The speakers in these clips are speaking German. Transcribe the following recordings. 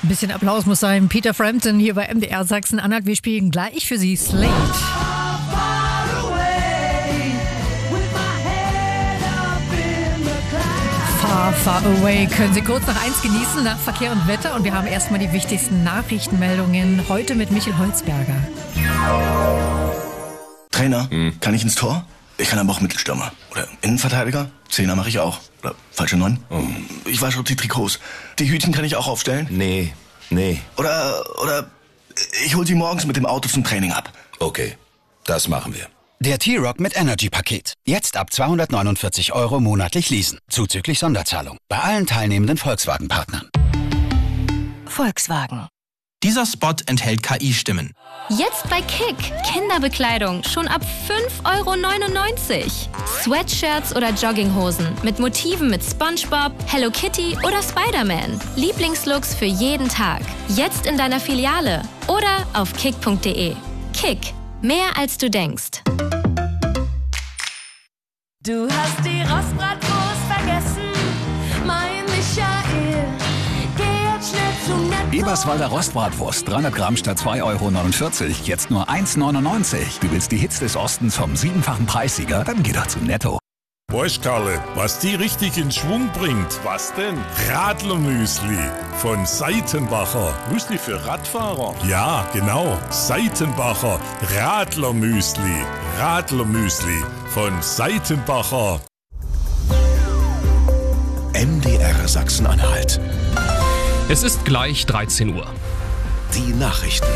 Ein bisschen Applaus muss sein. Peter Frampton hier bei MDR Sachsen-Anhalt. Wir spielen gleich für Sie Slate. Far, far away können Sie kurz nach 1 genießen, nach Verkehr und Wetter. Und wir haben erstmal die wichtigsten Nachrichtenmeldungen. Heute mit Michael Holzberger. Trainer, kann ich ins Tor? Ich kann aber auch Mittelstürmer. Oder Innenverteidiger? Zehner mache ich auch. Oder falsche 9. Ich wasche auch die Trikots. Die Hütchen kann ich auch aufstellen? Nee. Oder ich hol sie morgens mit dem Auto zum Training ab. Okay, das machen wir. Der T-Rock mit Energy-Paket. Jetzt ab 249 € monatlich leasen. Zuzüglich Sonderzahlung. Bei allen teilnehmenden Volkswagen-Partnern. Volkswagen. Dieser Spot enthält KI-Stimmen. Jetzt bei Kick. Kinderbekleidung schon ab 5,99 €. Sweatshirts oder Jogginghosen mit Motiven mit SpongeBob, Hello Kitty oder Spider-Man. Lieblingslooks für jeden Tag. Jetzt in deiner Filiale oder auf kick.de. Kick. Mehr als du denkst. Du hast die Rostbratwurst vergessen, mein Michael. Geh jetzt schnell zum Netto. Eberswalder Rostbratwurst, 300 Gramm statt 2,49 €, jetzt nur 1,99 €. Du willst die Hits des Ostens vom 7-fachen Preissieger? Dann geh doch zu Netto. Weißt Karle, was die richtig in Schwung bringt? Was denn? Radlermüsli von Seitenbacher. Müsli für Radfahrer? Ja, genau. Seitenbacher Radlermüsli. Radlermüsli von Seitenbacher. MDR Sachsen-Anhalt. Es ist gleich 13 Uhr. Die Nachrichten.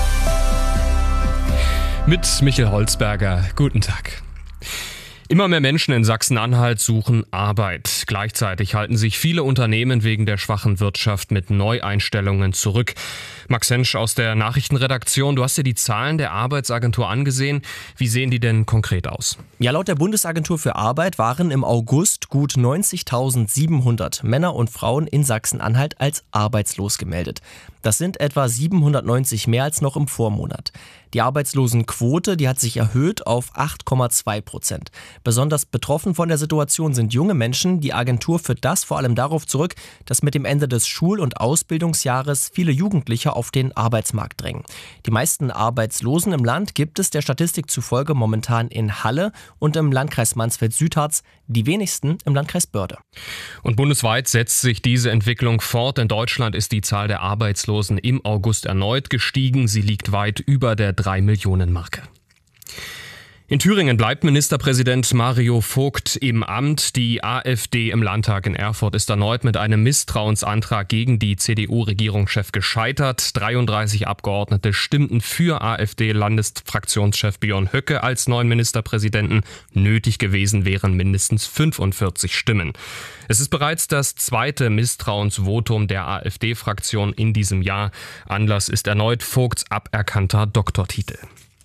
Mit Michael Holzberger. Guten Tag. Immer mehr Menschen in Sachsen-Anhalt suchen Arbeit. Gleichzeitig halten sich viele Unternehmen wegen der schwachen Wirtschaft mit Neueinstellungen zurück. Max Hensch aus der Nachrichtenredaktion, du hast dir die Zahlen der Arbeitsagentur angesehen. Wie sehen die denn konkret aus? Ja, laut der Bundesagentur für Arbeit waren im August gut 90.700 Männer und Frauen in Sachsen-Anhalt als arbeitslos gemeldet. Das sind etwa 790 mehr als noch im Vormonat. Die Arbeitslosenquote, die hat sich erhöht auf 8,2%. Besonders betroffen von der Situation sind junge Menschen. Die Agentur führt das vor allem darauf zurück, dass mit dem Ende des Schul- und Ausbildungsjahres viele Jugendliche auf den Arbeitsmarkt drängen. Die meisten Arbeitslosen im Land gibt es der Statistik zufolge momentan in Halle und im Landkreis Mansfeld-Südharz, die wenigsten im Landkreis Börde. Und bundesweit setzt sich diese Entwicklung fort. In Deutschland ist die Zahl der Arbeitslosen im August erneut gestiegen. Sie liegt weit über der 3-Millionen-Marke. In Thüringen bleibt Ministerpräsident Mario Vogt im Amt. Die AfD im Landtag in Erfurt ist erneut mit einem Misstrauensantrag gegen die CDU-Regierungschef gescheitert. 33 Abgeordnete stimmten für AfD-Landesfraktionschef Björn Höcke als neuen Ministerpräsidenten. Nötig gewesen wären mindestens 45 Stimmen. Es ist bereits das zweite Misstrauensvotum der AfD-Fraktion in diesem Jahr. Anlass ist erneut Vogts aberkannter Doktortitel.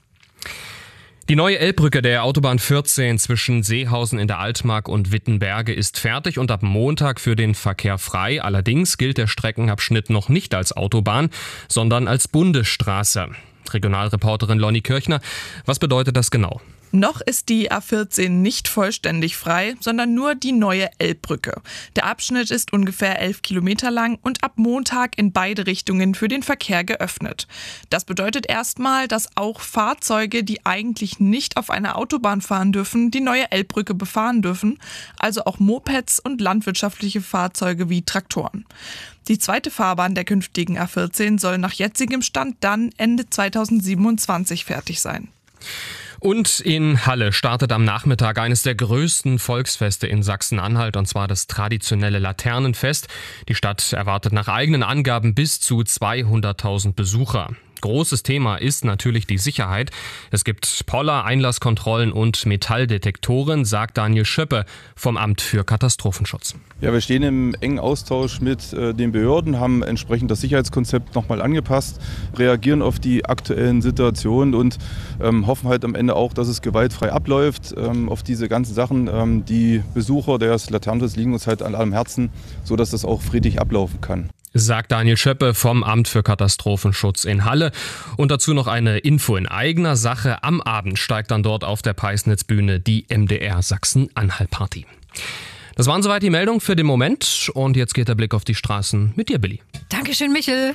Die neue Elbbrücke der Autobahn 14 zwischen Seehausen in der Altmark und Wittenberge ist fertig und ab Montag für den Verkehr frei. Allerdings gilt der Streckenabschnitt noch nicht als Autobahn, sondern als Bundesstraße. Regionalreporterin Lonnie Kirchner, was bedeutet das genau? Noch ist die A14 nicht vollständig frei, sondern nur die neue Elbbrücke. Der Abschnitt ist ungefähr 11 Kilometer lang und ab Montag in beide Richtungen für den Verkehr geöffnet. Das bedeutet erstmal, dass auch Fahrzeuge, die eigentlich nicht auf einer Autobahn fahren dürfen, die neue Elbbrücke befahren dürfen, also auch Mopeds und landwirtschaftliche Fahrzeuge wie Traktoren. Die zweite Fahrbahn der künftigen A14 soll nach jetzigem Stand dann Ende 2027 fertig sein. Und in Halle startet am Nachmittag eines der größten Volksfeste in Sachsen-Anhalt, und zwar das traditionelle Laternenfest. Die Stadt erwartet nach eigenen Angaben bis zu 200.000 Besucher. Großes Thema ist natürlich die Sicherheit. Es gibt Poller, Einlasskontrollen und Metalldetektoren, sagt Daniel Schöppe vom Amt für Katastrophenschutz. Ja, wir stehen im engen Austausch mit den Behörden, haben entsprechend das Sicherheitskonzept nochmal angepasst, reagieren auf die aktuellen Situationen und hoffen halt am Ende auch, dass es gewaltfrei abläuft. Auf diese ganzen Sachen, die Besucher des Laternenfestes liegen uns halt an allem Herzen, sodass das auch friedlich ablaufen kann. Sagt Daniel Schöppe vom Amt für Katastrophenschutz in Halle. Und dazu noch eine Info in eigener Sache. Am Abend steigt dann dort auf der Peisnitzbühne die MDR Sachsen-Anhalt-Party. Das waren soweit die Meldungen für den Moment. Und jetzt geht der Blick auf die Straßen mit dir, Billy. Dankeschön, Michel.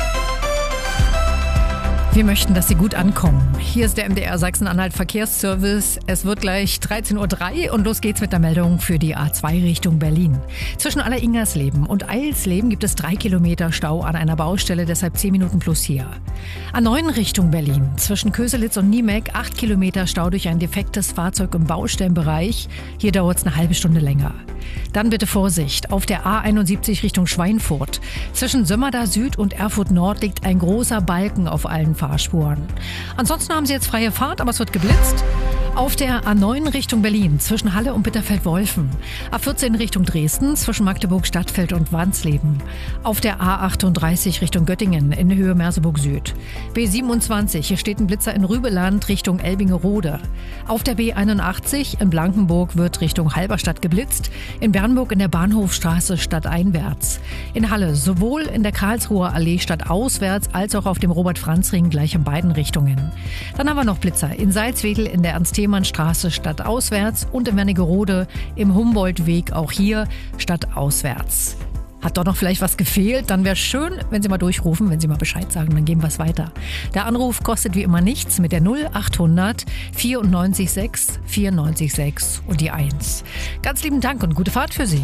Wir möchten, dass Sie gut ankommen. Hier ist der MDR Sachsen-Anhalt Verkehrsservice. Es wird gleich 13.03 Uhr und los geht's mit der Meldung für die A2 Richtung Berlin. Zwischen Aller-Ingersleben und Eilsleben gibt es 3 Kilometer Stau an einer Baustelle, deshalb 10 Minuten plus hier. A9 Richtung Berlin. Zwischen Köselitz und Niemek 8 Kilometer Stau durch ein defektes Fahrzeug im Baustellenbereich. Hier dauert es eine halbe Stunde länger. Dann bitte Vorsicht. Auf der A71 Richtung Schweinfurt. Zwischen Sömmerda Süd und Erfurt Nord liegt ein großer Balken auf allen Fahrspuren. Ansonsten haben Sie jetzt freie Fahrt, aber es wird geblitzt. Auf der A9 Richtung Berlin zwischen Halle und Bitterfeld-Wolfen. A14 Richtung Dresden zwischen Magdeburg, Stadtfeld und Wansleben. Auf der A38 Richtung Göttingen in Höhe Merseburg Süd. B27, hier steht ein Blitzer in Rübeland Richtung Elbingerode. Auf der B81 in Blankenburg wird Richtung Halberstadt geblitzt. In Bernburg in der Bahnhofstraße stadteinwärts. In Halle sowohl in der Karlsruher Allee stadtauswärts als auch auf dem Robert-Franz-Ring gleich in beiden Richtungen. Dann haben wir noch Blitzer in Salzwedel in der Ernst-Thälmann-Straße stadtauswärts und in Wernigerode im Humboldt-Weg auch hier stadtauswärts. Hat doch noch vielleicht was gefehlt? Dann wäre es schön, wenn Sie mal durchrufen, wenn Sie mal Bescheid sagen, dann geben wir es weiter. Der Anruf kostet wie immer nichts mit der 0800 94 6 94 6 und die 1. Ganz lieben Dank und gute Fahrt für Sie.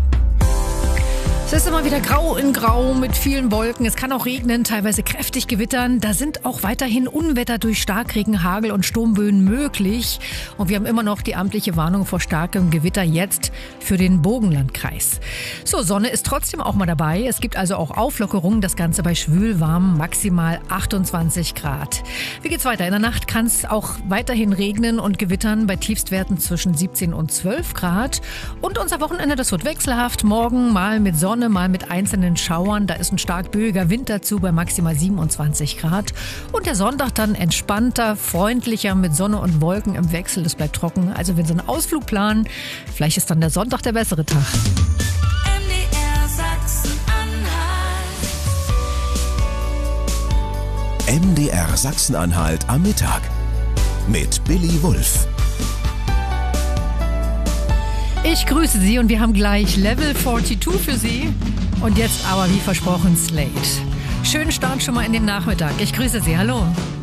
Es ist immer wieder grau in grau mit vielen Wolken. Es kann auch regnen, teilweise kräftig gewittern. Da sind auch weiterhin Unwetter durch Starkregen, Hagel und Sturmböen möglich. Und wir haben immer noch die amtliche Warnung vor starkem Gewitter jetzt für den Burgenlandkreis. So, Sonne ist trotzdem auch mal dabei. Es gibt also auch Auflockerungen. Das Ganze bei schwülwarm, maximal 28 Grad. Wie geht's weiter? In der Nacht kann es auch weiterhin regnen und gewittern bei Tiefstwerten zwischen 17 und 12 Grad. Und unser Wochenende, das wird wechselhaft. Morgen mal mit Sonne, mal mit einzelnen Schauern. Da ist ein stark böiger Wind dazu bei maximal 27 Grad. Und der Sonntag dann entspannter, freundlicher mit Sonne und Wolken im Wechsel. Es bleibt trocken. Also wenn Sie einen Ausflug planen, vielleicht ist dann der Sonntag der bessere Tag. MDR Sachsen-Anhalt. MDR Sachsen-Anhalt am Mittag mit Billy Wulff. Ich grüße Sie und wir haben gleich Level 42 für Sie. Und jetzt aber wie versprochen Slate. Schönen Start schon mal in den Nachmittag. Ich grüße Sie. Hallo.